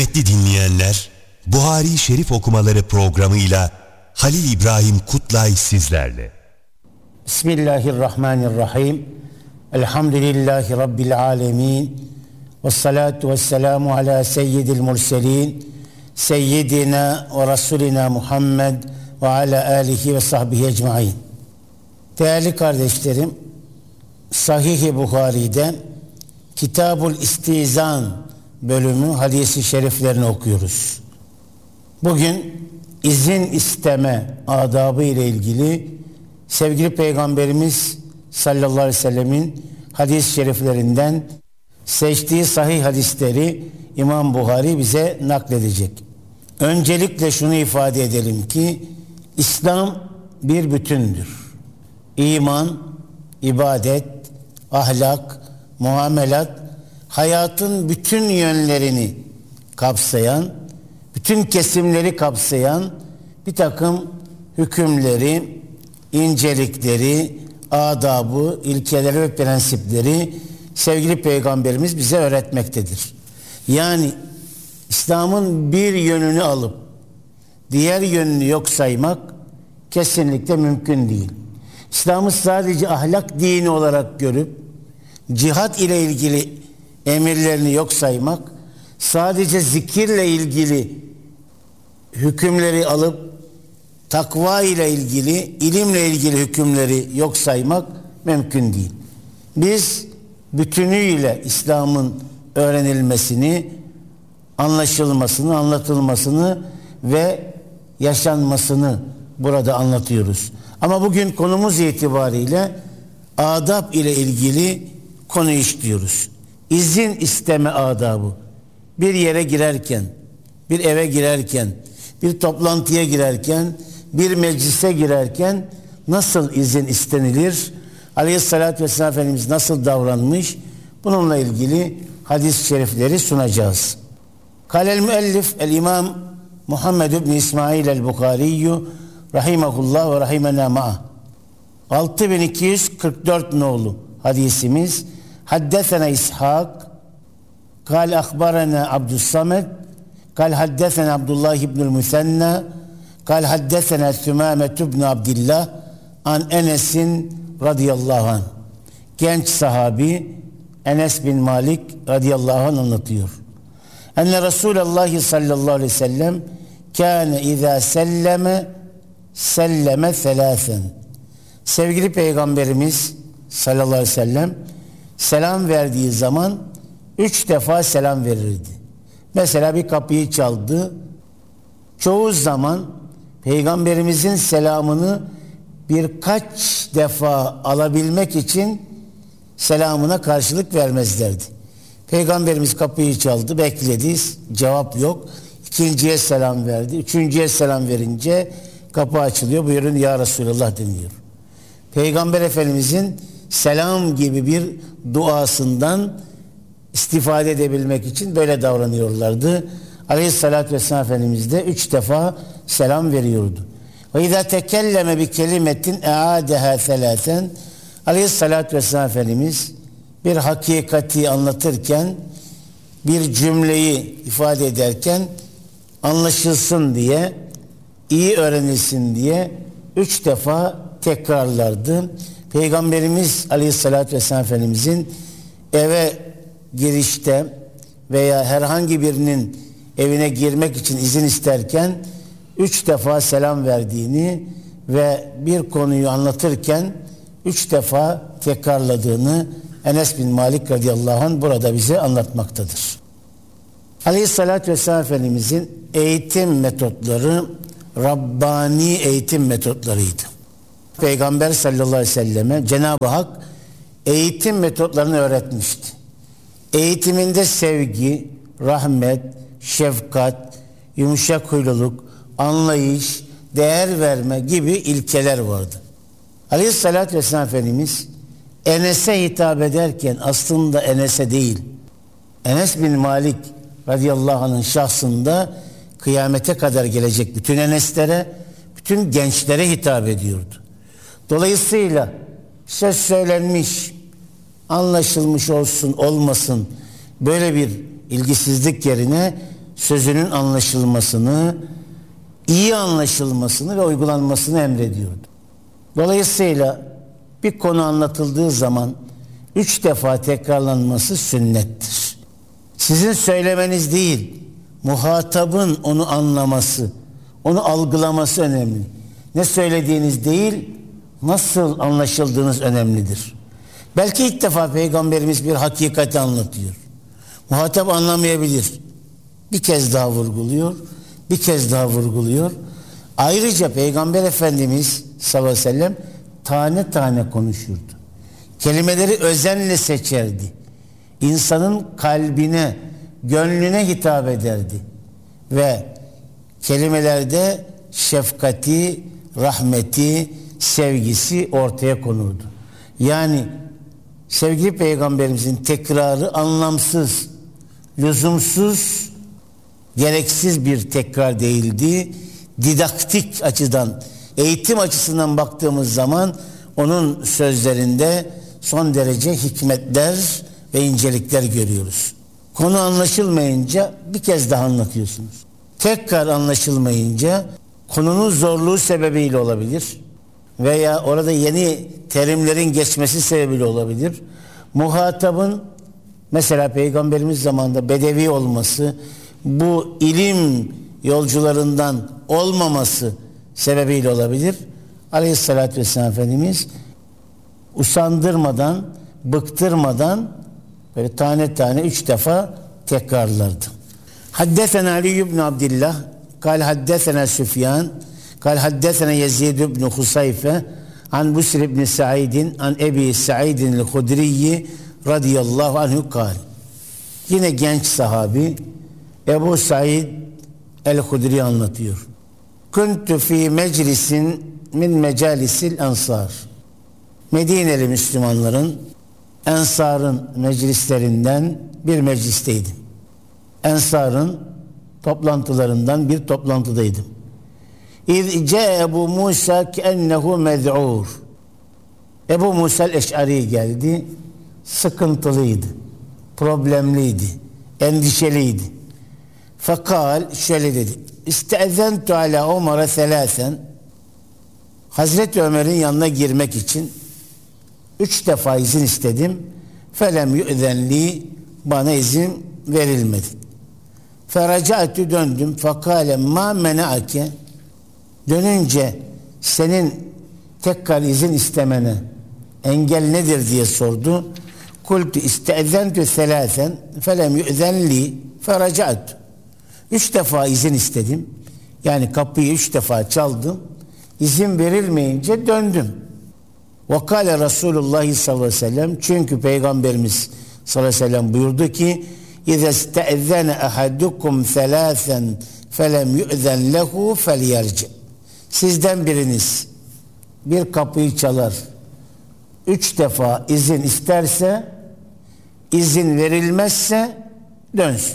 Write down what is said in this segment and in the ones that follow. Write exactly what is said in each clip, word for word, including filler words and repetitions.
Kıymetli dinleyenler, Buhari Şerif okumaları programıyla Halil İbrahim Kutlay sizlerle. Bismillahirrahmanirrahim. Elhamdülillahi Rabbil alemin. Vessalatu vesselamu ala seyyidil murselin. Seyyidina ve Resulina Muhammed ve ala alihi ve sahbihi ecmain. Değerli kardeşlerim, Sahih-i Buhari'den Kitabul İstizan bölümü hadis-i şeriflerini okuyoruz. Bugün izin isteme adabı ile ilgili sevgili Peygamberimiz sallallahu aleyhi ve sellemin hadis-i şeriflerinden seçtiği sahih hadisleri İmam Buhari bize nakledecek. Öncelikle şunu ifade edelim ki İslam bir bütündür. İman, ibadet, ahlak, muamelat, hayatın bütün yönlerini kapsayan, bütün kesimleri kapsayan bir takım hükümleri, incelikleri, adabı, ilkeleri ve prensipleri sevgili Peygamberimiz bize öğretmektedir. Yani İslam'ın bir yönünü alıp diğer yönünü yok saymak kesinlikle mümkün değil. İslam'ı sadece ahlak dini olarak görüp cihat ile ilgili emirlerini yok saymak, sadece zikirle ilgili hükümleri alıp takva ile ilgili, ilimle ilgili hükümleri yok saymak mümkün değil. Biz bütünüyle İslam'ın öğrenilmesini, anlaşılmasını, anlatılmasını ve yaşanmasını burada anlatıyoruz. Ama bugün konumuz itibariyle adab ile ilgili konu işliyoruz. İzin isteme adabı. Bir yere girerken, bir eve girerken, bir toplantıya girerken, bir meclise girerken nasıl izin istenilir? Aleyhissalatü vesselam Efendimiz nasıl davranmış? Bununla ilgili hadis-i şerifleri sunacağız. Kâlel müellif el-imam Muhammed ibn İsmail el-Bukhariyyü rahimahullah ve rahimenâ ma'ah. altı bin iki yüz kırk dört nolu hadisimiz. Haddesena İshak kâl akhbarana Abdüssamed kâl haddesena Abdullah ibnül Müsenna kâl haddesena Sümâmet ibn Abdillah an Enes'in radıyallahu anh. Genç sahabi Enes bin Malik radıyallahu anh anlatıyor. Enne Resulullah sallallahu aleyhi ve sellem kâne izâ selleme selleme selâsen. Sevgili Peygamberimiz sallallahu aleyhi ve sellem selam verdiği zaman üç defa selam verirdi. Mesela bir kapıyı çaldı. Çoğu zaman Peygamberimizin selamını birkaç defa alabilmek için selamına karşılık vermezlerdi. Peygamberimiz kapıyı çaldı, bekledi, cevap yok. İkinciye selam verdi. Üçüncüye selam verince kapı açılıyor. Buyurun ya Resulallah deniyor. Peygamber Efendimizin selam gibi bir duasından istifade edebilmek için böyle davranıyorlardı. Aleyhissalatü vesselam Efendimiz de üç defa selam veriyordu. Ve izâ tekelleme bi kelimetin eâdeha selâsen. Aleyhissalatü vesselam Efendimiz bir hakikati anlatırken, bir cümleyi ifade ederken anlaşılsın diye, iyi öğrenilsin diye üç defa tekrarlardı. Peygamberimiz Aleyhisselatü Vesselam Efendimizin eve girişte veya herhangi birinin evine girmek için izin isterken üç defa selam verdiğini ve bir konuyu anlatırken üç defa tekrarladığını Enes bin Malik radıyallahu anh burada bize anlatmaktadır. Aleyhisselatü Vesselam Efendimizin eğitim metotları Rabbani eğitim metotlarıydı. Peygamber sallallahu aleyhi ve selleme Cenab-ı Hak eğitim metotlarını öğretmişti. Eğitiminde sevgi, rahmet, şefkat, yumuşak huyluluk, anlayış, değer verme gibi ilkeler vardı. Aleyhissalatü vesselam Efendimiz Enes'e hitap ederken aslında Enes'e değil, Enes bin Malik radıyallahu anh'ın şahsında kıyamete kadar gelecek bütün Enes'lere, bütün gençlere hitap ediyordu. Dolayısıyla söz söylenmiş, anlaşılmış olsun olmasın böyle bir ilgisizlik yerine sözünün anlaşılmasını, iyi anlaşılmasını ve uygulanmasını emrediyordu. Dolayısıyla bir konu anlatıldığı zaman üç defa tekrarlanması sünnettir. Sizin söylemeniz değil, muhatabın onu anlaması, onu algılaması önemli. Ne söylediğiniz değil, nasıl anlaşıldığınız önemlidir. Belki ilk defa Peygamberimiz bir hakikati anlatıyor. Muhatap anlamayabilir. Bir kez daha vurguluyor, bir kez daha vurguluyor. Ayrıca Peygamber Efendimiz sallallahu aleyhi ve sellem tane tane konuşurdu. Kelimeleri özenle seçerdi. İnsanın kalbine, gönlüne hitap ederdi. Ve kelimelerde şefkati, rahmeti, sevgisi ortaya konurdu. Yani sevgili Peygamberimizin tekrarı anlamsız, lüzumsuz, gereksiz bir tekrar değildi. Didaktik açıdan, eğitim açısından baktığımız zaman onun sözlerinde son derece hikmetler ve incelikler görüyoruz. Konu anlaşılmayınca bir kez daha anlatıyorsunuz. Tekrar anlaşılmayınca konunun zorluğu sebebiyle olabilir veya orada yeni terimlerin geçmesi sebebiyle olabilir. Muhatabın mesela Peygamberimiz zamanında bedevi olması, bu ilim yolcularından olmaması sebebiyle olabilir. Aleyhissalatü vesselam Efendimiz usandırmadan, bıktırmadan böyle tane tane üç defa tekrarlardı. Haddesena Ali ibn Abdillah kal haddesena Süfyan kal haddesena Yezid ibn Husayfe an Busr ibn Sa'idin an Ebi Sa'idin el-Hudriyi radıyallahu anhu kal. Yine genç sahabi Ebu Said el-Hudri anlatıyor. Kuntu fi meclisin min mecalisil ensar. Medineli Müslümanların, Ensar'ın meclislerinden bir meclisteydim. Ensar'ın toplantılarından bir toplantıdaydım. İz ce Ebu Musa kennehu mez'ur. Ebu Musa el-Eş'ari geldi. Sıkıntılıydı, problemliydi, endişeliydi. Fakal şöyle dedi. İstezentu ala Ömer'e selâsen. Hazreti Ömer'in yanına girmek için üç defa izin istedim. Felem yu'zenli, bana izin verilmedi. Feraca'tu, döndüm. Fakale ma mena'ake, dönünce senin tekrar izin istemene engel nedir diye sordu. Kultu istezentu selâsen felem yu'zenli feraca'tu. Üç defa izin istedim. Yani kapıyı üç defa çaldım. İzin verilmeyince döndüm. Vakale Resulullah sallallahu aleyhi ve sellem, çünkü Peygamberimiz sallallahu aleyhi ve sellem buyurdu ki İze iste'zene ahadukum thelâthen felem yu'zen lehu felyerci. Sizden biriniz bir kapıyı çalar, üç defa izin isterse, izin verilmezse dönsün.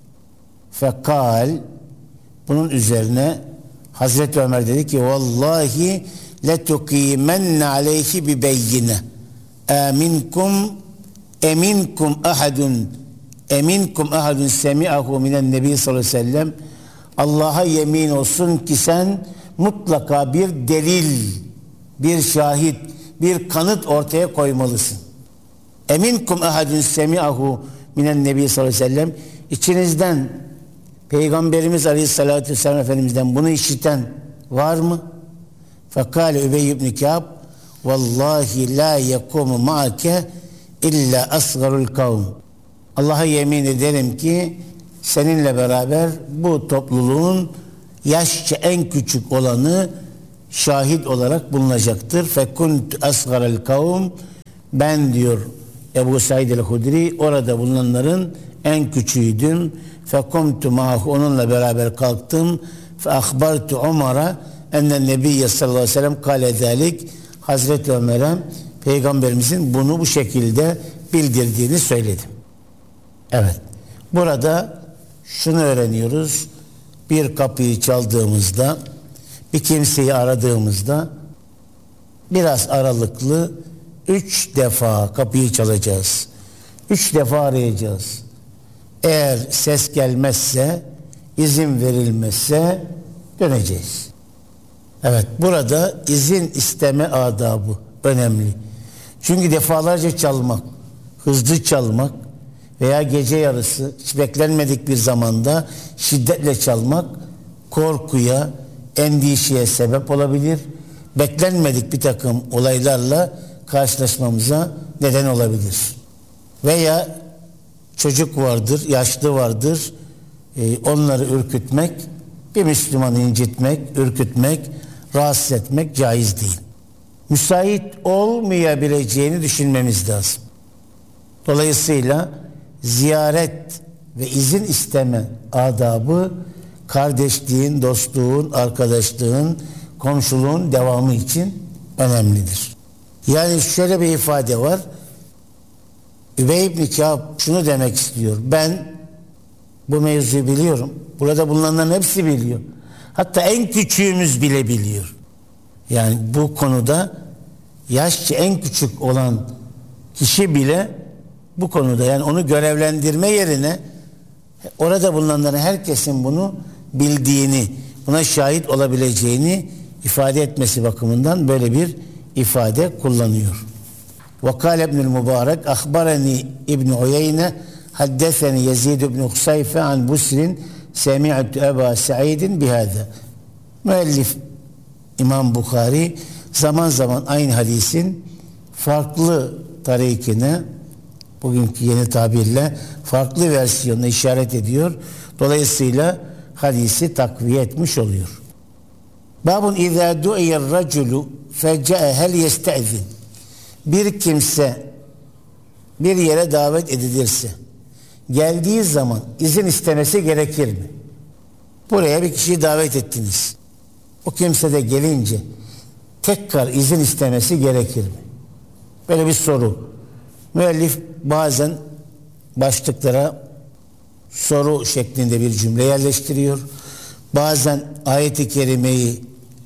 Fekal, bunun üzerine Hazreti Ömer dedi ki vallahi letukimenne aleyhi bi beyyine aminkum eminkum ahadun eminkum ahadun semi'ahu minen nebi sallallahu aleyhi ve sellem. Allah'a yemin olsun ki sen mutlaka bir delil, bir şahit, bir kanıt ortaya koymalısın. Eminkum ahadun semi'ahu minen nebi sallallahu aleyhi ve sellem. İçinizden Peygamberimiz Aleyhisselatü Vesselam Efendimiz'den bunu işiten var mı? Fekale Übey ibn Kâb vallahi la yekumu ma'ake illa asgarul kavm. Allah'a yemin ederim ki seninle beraber bu topluluğun yaşça en küçük olanı şahit olarak bulunacaktır. Fekunt asgarul kavm, ben diyor Ebu Said el-Hudri orada bulunanların en küçüğüydüm. Fekumtu ma'hu, onunla beraber kalktım. Fe akhbartu Ömer'e enne nebiyye sallallahu aleyhi ve sellem kâle zâlik. Hazreti Ömer'e Peygamberimizin bunu bu şekilde bildirdiğini söyledim. Evet. Burada şunu öğreniyoruz. Bir kapıyı çaldığımızda, bir kimseyi aradığımızda biraz aralıklı üç defa kapıyı çalacağız. Üç defa arayacağız. Eğer ses gelmezse izin verilmezse döneceğiz. Evet, burada izin isteme adabı önemli. Çünkü defalarca çalmak, hızlı çalmak veya gece yarısı hiç beklenmedik bir zamanda şiddetle çalmak korkuya, endişeye sebep olabilir. Beklenmedik bir takım olaylarla karşılaşmamıza neden olabilir. Veya çocuk vardır, yaşlı vardır, e, onları ürkütmek, bir Müslümanı incitmek, ürkütmek, rahatsız etmek caiz değil. Müsait olmayabileceğini düşünmemiz lazım. Dolayısıyla ziyaret ve izin isteme adabı kardeşliğin, dostluğun, arkadaşlığın, komşuluğun devamı için önemlidir. Yani şöyle bir ifade var. Übey ibn Kâb şunu demek istiyor. Ben bu mevzuyu biliyorum. Burada bulunanların hepsi biliyor. Hatta en küçüğümüz bile biliyor. Yani bu konuda yaşça en küçük olan kişi bile bu konuda, yani onu görevlendirme yerine orada bulunanların herkesin bunu bildiğini, buna şahit olabileceğini ifade etmesi bakımından böyle bir ifade kullanıyor. وقال ابن المبارك أخبرني ابن عيينة حدثني يزيد بن خسيفة عن بسر سمعت أبا سعيد بهذا. Müellif İmam Bukhari zaman zaman aynı hadisin farklı tarikine, bugünkü yeni tabirle farklı versiyonuna işaret ediyor. Dolayısıyla hadisi takviye etmiş oluyor. Babun izâ du'iyer raculu fecae hel yeste'zin. Bir kimse bir yere davet edilirse geldiği zaman izin istemesi gerekir mi? Buraya bir kişiyi davet ettiniz. O kimse de gelince tekrar izin istemesi gerekir mi? Böyle bir soru. Müellif bazen başlıklara soru şeklinde bir cümle yerleştiriyor. Bazen ayet-i kerimeyi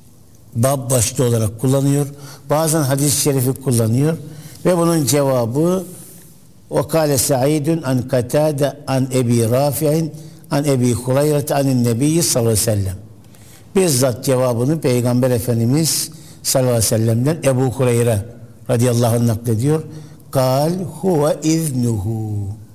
bab başlığı olarak kullanıyor. Bazen hadis-i şerifi kullanıyor. Ve bunun cevabı وَقَالَ سَعِيدٌ عَنْ قَتَادَ عَنْ اَب۪ي رَافِعٍ عَنْ اَب۪ي خُرَيْرَةَ عَنِ النَّب۪يِّ sallallahu aleyhi ve sellem. Bizzat cevabını Peygamber Efendimiz sallallahu aleyhi ve sellem'den Ebu Hureyre radıyallahu anh naklediyor. قَالْ هُوَ اِذْنُهُ.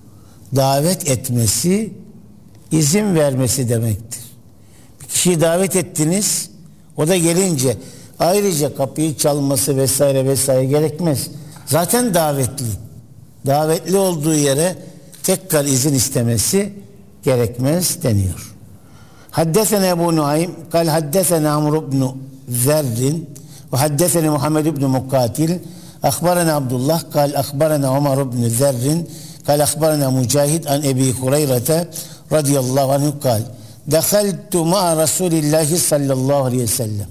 Davet etmesi, izin vermesi demektir. Bir kişiyi davet ettiniz, o da gelince ayrıca kapıyı çalması vesaire vesaire gerekmez. Zaten davetli. Davetli olduğu yere tekrar izin istemesi gerekmez deniyor. Haddesene Ebu Nuaym kal haddesene Amr ibn Zerrin ve haddesene Muhammed ibn Mukatil akhbarana Abdullah kal akhbarana Umar ibn Zerrin kal akhbarana Mücahid an Ebi Hureyre radıyallahu anhu kal dehaltu ma'a Resulillahi sallallahu aleyhi ve sellem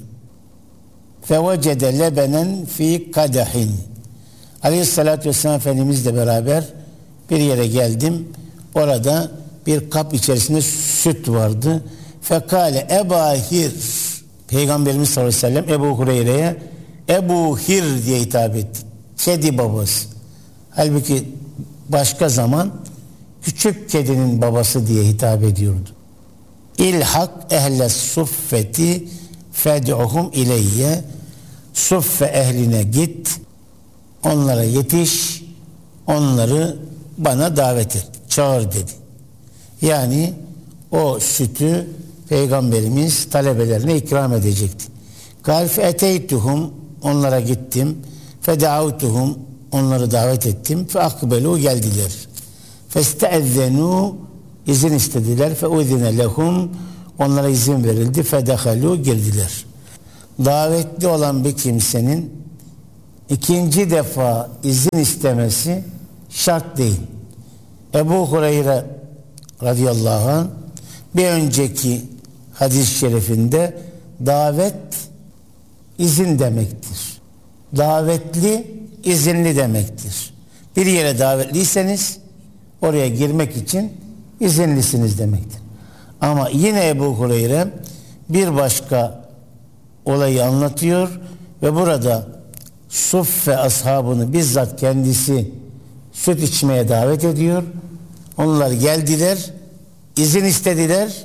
fevecede lebenen fi kadehin. Aleyhissalatü vesselam Efendimizle beraber bir yere geldim. Orada bir kap içerisinde süt vardı. Fekale Eba Hir. Peygamberimiz sallallahu aleyhi ve sellem Ebu Hureyre'ye Ebu Hir diye hitap etti. Kedi babası. Halbuki başka zaman küçük kedinin babası diye hitap ediyordu. İlhak ehle suffeti fed'uhum ileyye. Suffe ehline git, onlara yetiş, onları bana davet et, çağır dedi. Yani o sütü Peygamberimiz talebelerine ikram edecekti. Kal fe eteytuhum, onlara gittim. Fe da'utuhum, onları davet ettim. Fe akbelu, geldiler. Festeezzenu, izin istediler. Fe uzine lehum, onlara izin verildi. Fe dehalu, girdiler. Davetli olan bir kimsenin ikinci defa izin istemesi şart değil. Ebu Hureyre radıyallahu anh bir önceki hadis-i şerifinde davet izin demektir. Davetli izinli demektir. Bir yere davetliyseniz oraya girmek için izinlisiniz demektir. Ama yine Ebu Hureyre bir başka olayı anlatıyor ve burada Suffe ashabını bizzat kendisi süt içmeye davet ediyor. Onlar geldiler, izin istediler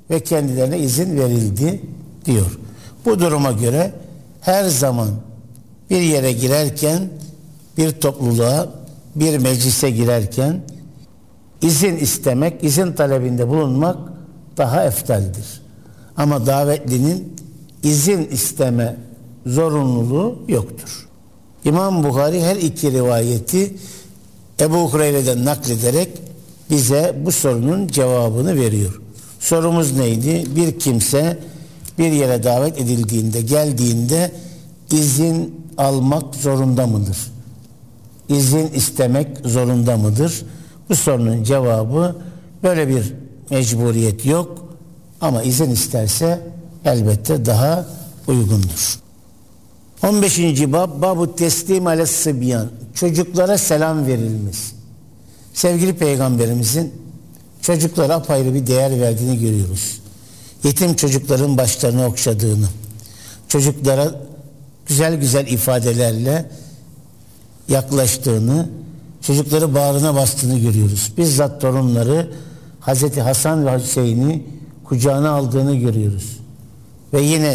ve kendilerine izin verildi diyor. Bu duruma göre her zaman bir yere girerken, bir topluluğa, bir meclise girerken izin istemek, izin talebinde bulunmak daha eftaldir. Ama davetlinin izin isteme zorunluluğu yoktur. İmam Bukhari her iki rivayeti Ebu Hureyre'den naklederek bize bu sorunun cevabını veriyor. Sorumuz neydi? Bir kimse bir yere davet edildiğinde, geldiğinde izin almak zorunda mıdır? İzin istemek zorunda mıdır? Bu sorunun cevabı böyle bir mecburiyet yok ama izin isterse elbette daha uygundur. on beşinci bab Babu teslim ales-sibyan, çocuklara selam verilmesi. Sevgili Peygamberimizin çocuklara apayrı bir değer verdiğini görüyoruz. Yetim çocukların başlarını okşadığını, çocuklara güzel güzel ifadelerle yaklaştığını, çocukları bağrına bastığını görüyoruz. Bizzat torunları Hazreti Hasan ve Hüseyin'i kucağına aldığını görüyoruz. Ve yine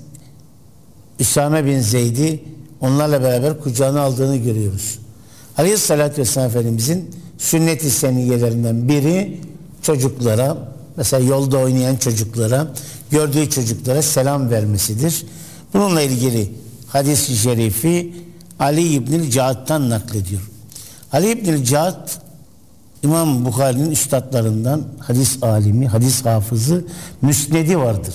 Üsame bin Zeyd'i onlarla beraber kucağına aldığını görüyoruz. Aleyhissalatü vesselam Efendimizin sünnet-i seniyelerinden biri çocuklara, mesela yolda oynayan çocuklara, gördüğü çocuklara selam vermesidir. Bununla ilgili hadis-i şerifi Ali İbn-i Caad'dan naklediyor. Ali İbn-i Caad İmam Bukhari'nin üstadlarından, hadis alimi, hadis hafızı, müsnedi vardır.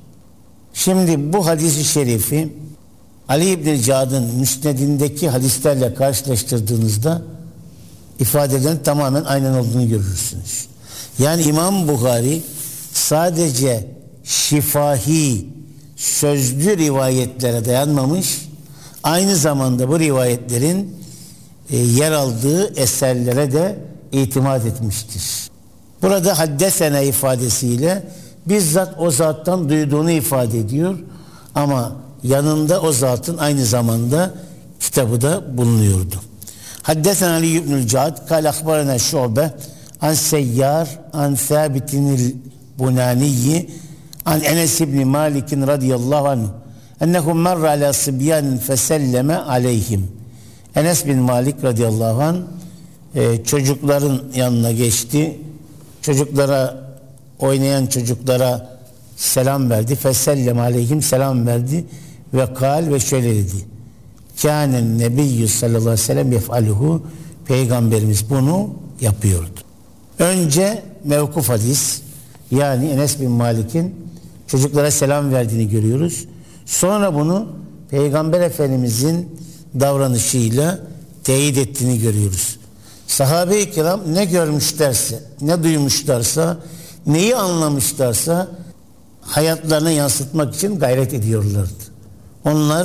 Şimdi bu hadis-i şerifi Ali İbn-i Caad'ın müsnedindeki hadislerle karşılaştırdığınızda ifadelerin tamamen aynen olduğunu görürsünüz. Yani İmam Bukhari sadece şifahi, sözlü rivayetlere dayanmamış, aynı zamanda bu rivayetlerin e, yer aldığı eserlere de itimat etmiştir. Burada haddesene ifadesiyle bizzat o zattan duyduğunu ifade ediyor ama yanında o zatın aynı zamanda kitabı da bulunuyordu. Haddesene Ali ibn-i Caad kâle akbarena şu'be an seyyar an thabitinil bunaniyyi an Enes ibn Malik radıyallahu anh ennehu merra ala sibyanin feselleme aleyhim. Enes bin Malik radıyallahu anh e, çocukların yanına geçti. Çocuklara, oynayan çocuklara selam verdi. Feselleme aleyhim, selam verdi ve kal ve şöyle dedi. Kânen nebiyyü sallallahu aleyhi ve sellem yef'aluhu, Peygamberimiz bunu yapıyordu. Önce mevkuf hadis, yani Enes bin Malik'in çocuklara selam verdiğini görüyoruz. Sonra bunu Peygamber Efendimizin davranışıyla teyit ettiğini görüyoruz. Sahabe-i kiram ne görmüşlerse, ne duymuşlarsa, neyi anlamışlarsa hayatlarına yansıtmak için gayret ediyorlardı. Onlar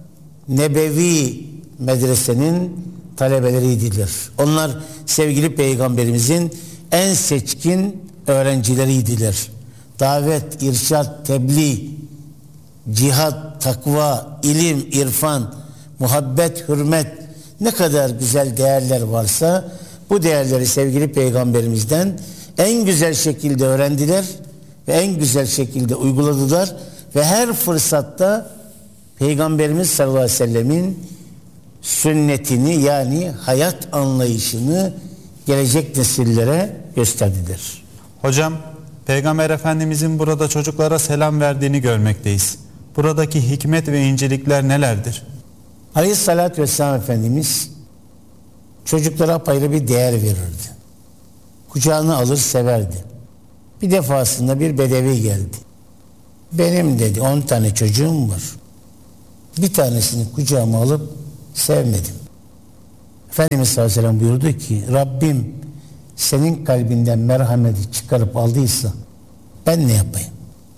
Nebevi medresenin talebeleriydiler. Onlar sevgili Peygamberimizin en seçkin öğrencileriydiler. Davet, irşad, tebliğ, cihat, takva, ilim, irfan, muhabbet, hürmet, ne kadar güzel değerler varsa bu değerleri sevgili Peygamberimizden en güzel şekilde öğrendiler ve en güzel şekilde uyguladılar ve her fırsatta Peygamberimiz sallallahu aleyhi ve sellemin sünnetini, yani hayat anlayışını gelecek nesillere gösterdiler. Hocam, Peygamber Efendimizin burada çocuklara selam verdiğini görmekteyiz. Buradaki hikmet ve incelikler nelerdir? Aleyhissalatü vesselam Efendimiz çocuklara apayrı bir değer verirdi. Kucağına alır severdi. Bir defasında bir bedevi geldi. Benim dedi on tane çocuğum var. Bir tanesini kucağıma alıp sevmedim. Efendimiz sallallahu aleyhi ve sellem buyurdu ki Rabbim senin kalbinden merhameti çıkarıp aldıysa ben ne yapayım?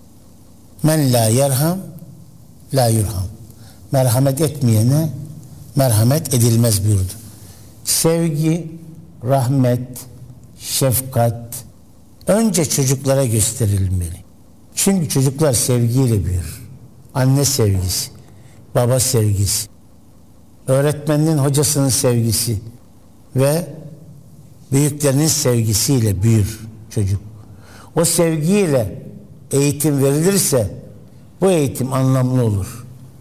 Men la yerham la yurham. Merhamet etmeyene merhamet edilmez buyurdu. Sevgi, rahmet, şefkat önce çocuklara gösterilmeli. Çünkü çocuklar sevgiyle büyür. Anne sevgisi, baba sevgisi, öğretmenin hocasının sevgisi ve büyüklerinin sevgisiyle büyür çocuk. O sevgiyle eğitim verilirse bu eğitim anlamlı olur.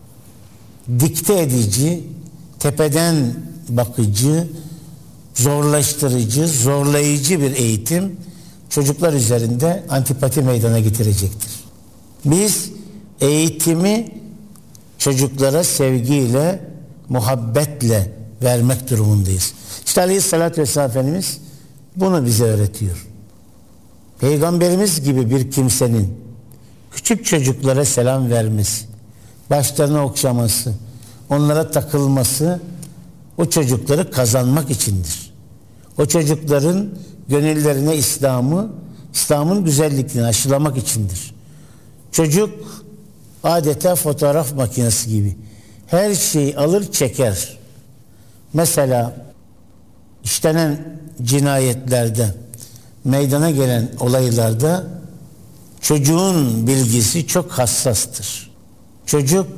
Dikte edici, tepeden bakıcı, zorlaştırıcı, zorlayıcı bir eğitim çocuklar üzerinde antipati meydana getirecektir. Biz eğitimi çocuklara sevgiyle, muhabbetle vermek durumundayız. İşte Aleyhisselatü Vesselam Efendimiz bunu bize öğretiyor. Peygamberimiz gibi bir kimsenin küçük çocuklara selam vermesi, başlarına okşaması, onlara takılması o çocukları kazanmak içindir. O çocukların gönüllerine İslam'ı, İslam'ın güzelliklerini aşılamak içindir. Çocuk adeta fotoğraf makinesi gibi her şeyi alır çeker. Mesela işlenen cinayetlerde, meydana gelen olaylarda çocuğun bilgisi çok hassastır. Çocuk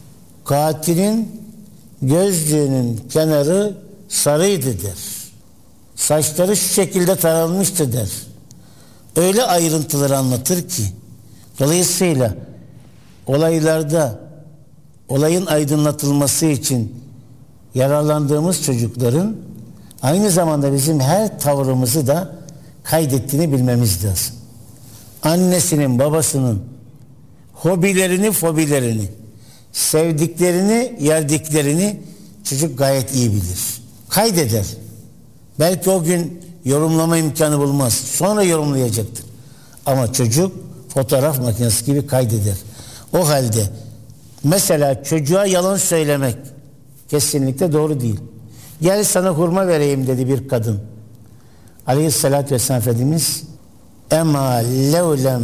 katilin gözlüğünün kenarı sarıydı der. Saçları şu şekilde taranmıştı der. Öyle ayrıntıları anlatır ki, dolayısıyla olaylarda olayın aydınlatılması için yararlandığımız çocukların aynı zamanda bizim her tavrımızı da kaydettiğini bilmemiz lazım. Annesinin, babasının hobilerini, fobilerini, sevdiklerini, yerdiklerini çocuk gayet iyi bilir. Kaydeder. Belki o gün yorumlama imkanı bulmaz. Sonra yorumlayacaktır. Ama çocuk fotoğraf makinesi gibi kaydeder. O halde mesela çocuğa yalan söylemek kesinlikle doğru değil. Gel sana hurma vereyim dedi bir kadın. Aleyhissalatü vesselam Efendimiz Ema levlem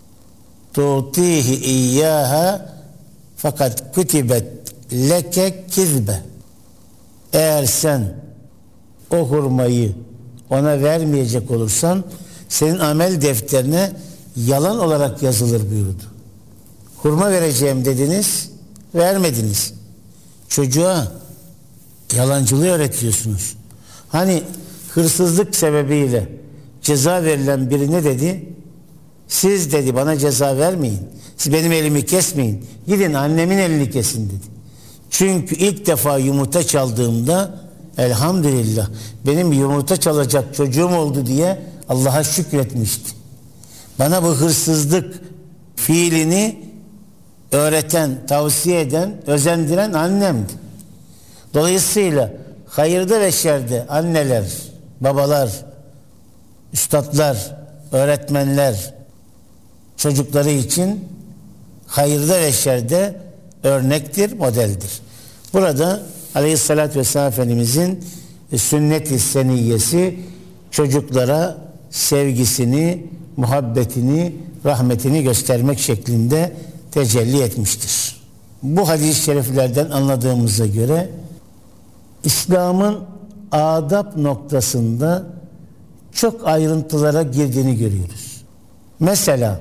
tu'tihi iyyaha fakat kütibet leke kizbe. Eğer sen o hurmayı ona vermeyecek olursan senin amel defterine yalan olarak yazılır buyurdu. Hurma vereceğim dediniz, vermediniz. Çocuğa yalancılığı öğretiyorsunuz. Hani hırsızlık sebebiyle ceza verilen biri ne dedi? Siz dedi bana ceza vermeyin. Siz benim elimi kesmeyin. Gidin annemin elini kesin dedi. Çünkü ilk defa yumurta çaldığımda elhamdülillah benim yumurta çalacak çocuğum oldu diye Allah'a şükretmişti. Bana bu hırsızlık fiilini öğreten, tavsiye eden, özendiren annemdi. Dolayısıyla hayırda ve şerde anneler, babalar, üstadlar, öğretmenler çocukları için hayırda ve şerde örnektir, modeldir. Burada Aleyhisselatü Vesselam Efendimizin sünnet-i seniyyesi çocuklara sevgisini, muhabbetini, rahmetini göstermek şeklinde tecelli etmiştir. Bu hadis-i şeriflerden anladığımıza göre İslam'ın adab noktasında çok ayrıntılara girdiğini görüyoruz. Mesela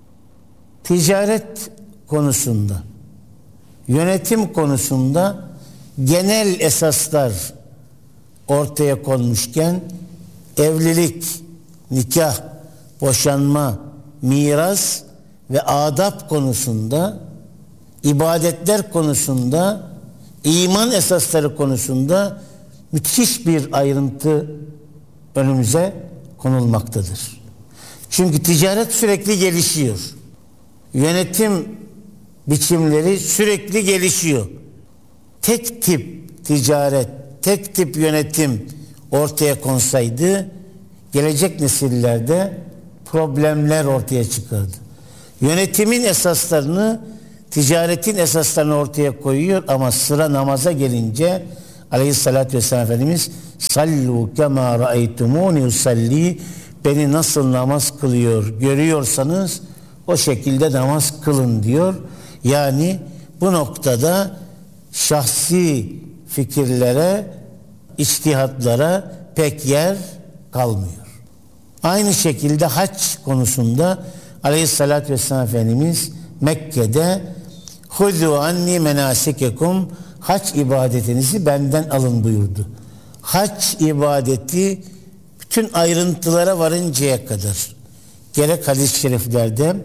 ticaret konusunda, yönetim konusunda genel esaslar ortaya konmuşken evlilik, nikah, boşanma, miras ve adab konusunda, ibadetler konusunda, iman esasları konusunda müthiş bir ayrıntı önümüze konulmaktadır. Çünkü ticaret sürekli gelişiyor. Yönetim biçimleri sürekli gelişiyor. Tek tip ticaret, tek tip yönetim ortaya konsaydı gelecek nesillerde problemler ortaya çıkardı. Yönetimin esaslarını, ticaretin esaslarını ortaya koyuyor ama sıra namaza gelince Aleyhisselatü Vesselam Efendimiz sallu kema ra'eytumuni usalli, beni nasıl namaz kılıyor görüyorsanız o şekilde namaz kılın diyor. Yani bu noktada şahsi fikirlere, içtihatlara pek yer kalmıyor. Aynı şekilde hac konusunda Aleyhisselatü Vesselam Efendimiz Mekke'de "Huzu anni menasikekum", hac ibadetinizi benden alın buyurdu. Hac ibadeti bütün ayrıntılara varıncaya kadar gerek hadis-i şeriflerde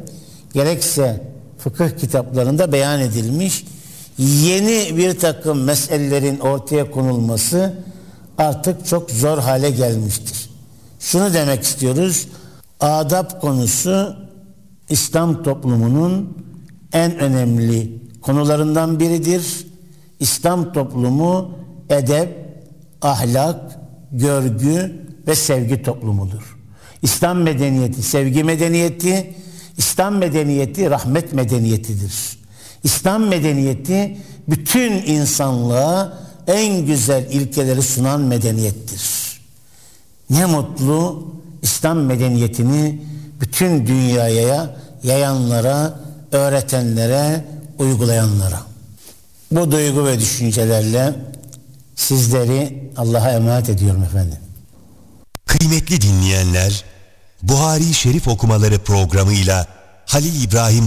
gerekse fıkıh kitaplarında beyan edilmiş yeni bir takım meselelerin ortaya konulması artık çok zor hale gelmiştir. Şunu demek istiyoruz, adab konusu İslam toplumunun en önemli konularından biridir. İslam toplumu edep, ahlak, görgü ve sevgi toplumudur. İslam medeniyeti sevgi medeniyeti, İslam medeniyeti rahmet medeniyetidir. İslam medeniyeti bütün insanlığa en güzel ilkeleri sunan medeniyettir. Ne mutlu İslam medeniyetini bütün dünyaya yayanlara, öğretenlere, uygulayanlara. Bu duygu ve düşüncelerle sizleri Allah'a emanet ediyorum efendim. Kıymetli dinleyenler, Buhari Şerif okumaları programıyla Halil İbrahim